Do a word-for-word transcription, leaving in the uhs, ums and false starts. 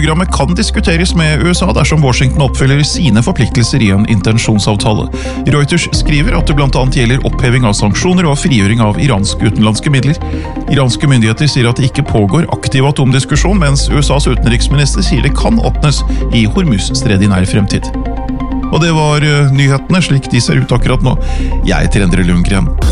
programmet kan diskuteres med U S A dersom Washington oppfyller sine forpliktelser i en intensjonsavtale. Reuters skriver at det blant annet gjelder oppheving av sanksjoner og frigjøring av iranske utenlandske midler. Iranske myndigheter sier at det ikke pågår aktiv atomdiskusjon, mens U S A's utenriksminister sier det kan åpnes i Hormuz-stredet i nær fremtid. Og det var nyhetene slik de ser ut akkurat nå. Jeg heter Endre Lundgren.